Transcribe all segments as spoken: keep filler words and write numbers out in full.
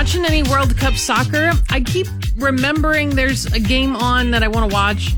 watching any World Cup soccer? I keep remembering there's a game on that I want to watch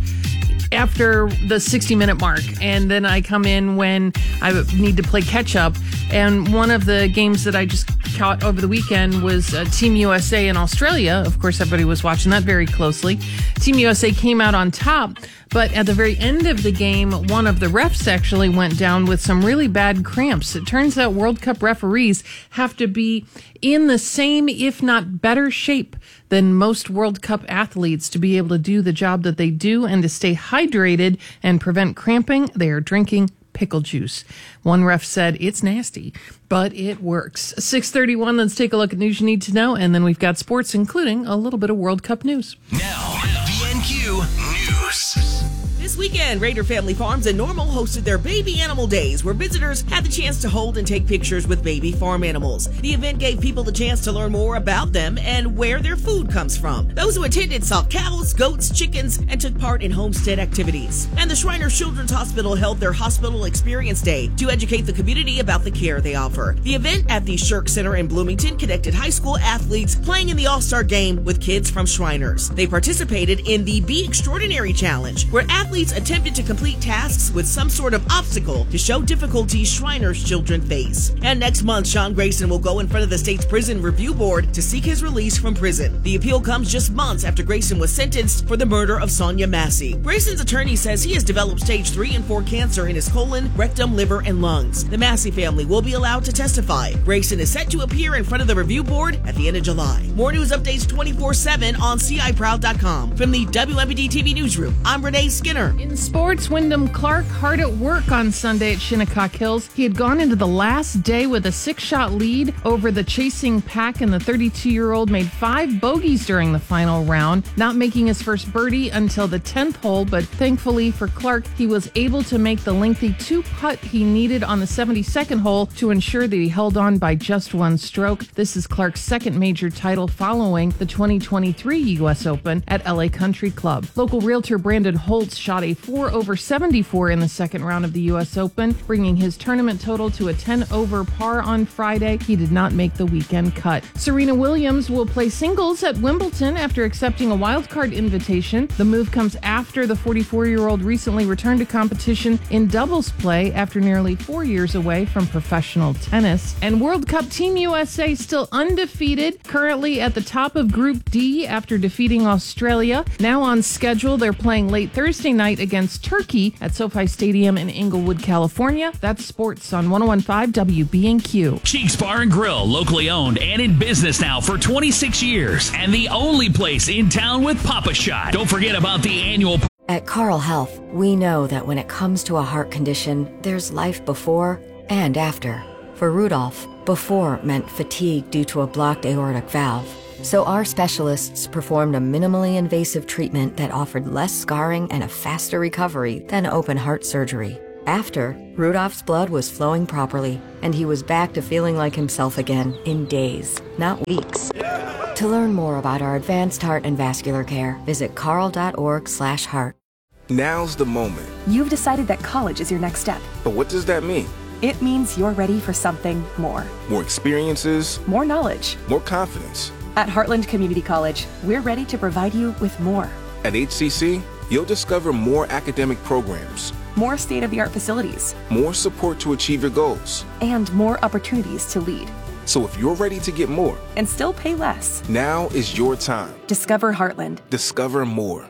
after the sixty-minute mark, and then I come in when I need to play catch-up. And one of the games that I just caught over the weekend was uh, Team U S A in Australia. Of course, everybody was watching that very closely. Team U S A came out on top, but at the very end of the game, one of the refs actually went down with some really bad cramps. It turns out World Cup referees have to be in the same, if not better shape than most World Cup athletes to be able to do the job that they do and to stay hydrated and prevent cramping. They are drinking pickle juice. One ref said it's nasty, but it works. six thirty-one, let's take a look at news you need to know, and then we've got sports, including a little bit of World Cup news. Now, B N Q News. This weekend, Raider Family Farms in Normal hosted their Baby Animal Days, where visitors had the chance to hold and take pictures with baby farm animals. The event gave people the chance to learn more about them and where their food comes from. Those who attended saw cows, goats, chickens, and took part in homestead activities. And the Shriners Children's Hospital held their Hospital Experience Day to educate the community about the care they offer. The event at the Shirk Center in Bloomington connected high school athletes playing in the All-Star Game with kids from Shriners. They participated in the Be Extraordinary Challenge, where athletes attempted to complete tasks with some sort of obstacle to show difficulties Shriners children face. And next month, Sean Grayson will go in front of the state's prison review board to seek his release from prison. The appeal comes just months after Grayson was sentenced for the murder of Sonia Massey. Grayson's attorney says he has developed stage three and four cancer in his colon, rectum, liver, and lungs. The Massey family will be allowed to testify. Grayson is set to appear in front of the review board at the end of July. More news updates twenty-four seven on C I Proud dot com. From the W M P D T V Newsroom, I'm Renee Skinner. In sports, Wyndham Clark hard at work on Sunday at Shinnecock Hills. He had gone into the last day with a six-shot lead over the chasing pack, and the thirty-two-year-old made five bogeys during the final round, not making his first birdie until the tenth hole, but thankfully for Clark, he was able to make the lengthy two-putt he needed on the seventy-second hole to ensure that he held on by just one stroke. This is Clark's second major title following the twenty twenty-three U S Open at L A Country Club. Local realtor Brandon Holtz shot a four over seventy-four in the second round of the U S Open, bringing his tournament total to a ten over par on Friday. He did not make the weekend cut. Serena Williams will play singles at Wimbledon after accepting a wildcard invitation. The move comes after the forty-four-year-old recently returned to competition in doubles play after nearly four years away from professional tennis. And World Cup Team U S A still undefeated, currently at the top of Group D after defeating Australia. Now on schedule, they're playing late Thursday night against Turkey at SoFi Stadium in Inglewood, California. That's sports on one oh one point five W B N Q. Cheeks Bar and Grill, locally owned and in business now for twenty-six years, and the only place in town with Pop-A-Shot. Don't forget about the annual. At Carl Health, we know that when it comes to a heart condition, there's life before and after. For Rudolph, before meant fatigue due to a blocked aortic valve. So our specialists performed a minimally invasive treatment that offered less scarring and a faster recovery than open heart surgery. After, Rudolph's blood was flowing properly, and he was back to feeling like himself again in days, not weeks. To learn more about our advanced heart and vascular care, visit carl.org slash heart. Now's the moment. You've decided that college is your next step. But what does that mean? It means you're ready for something more. More experiences. More knowledge. More confidence. At Heartland Community College, we're ready to provide you with more. At H C C, you'll discover more academic programs. More state-of-the-art facilities. More support to achieve your goals. And more opportunities to lead. So if you're ready to get more. And still pay less. Now is your time. Discover Heartland. Discover more.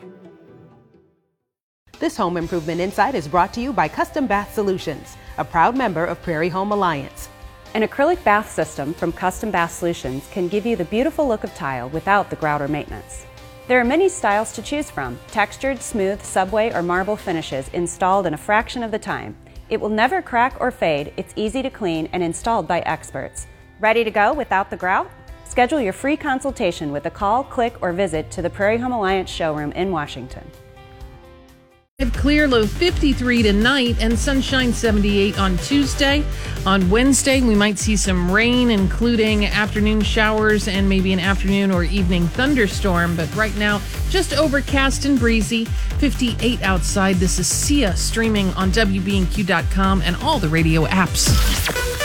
This Home Improvement Insight is brought to you by Custom Bath Solutions, a proud member of Prairie Home Alliance. An acrylic bath system from Custom Bath Solutions can give you the beautiful look of tile without the grout or maintenance. There are many styles to choose from, textured, smooth, subway, or marble finishes installed in a fraction of the time. It will never crack or fade, it's easy to clean and installed by experts. Ready to go without the grout? Schedule your free consultation with a call, click, or visit to the Prairie Home Alliance showroom in Washington. Clear, low fifty-three tonight, and sunshine seventy-eight on Tuesday. On Wednesday, we might see some rain, including afternoon showers and maybe an afternoon or evening thunderstorm. But right now, just overcast and breezy. fifty-eight outside. This is Sia streaming on W B N Q dot com and all the radio apps.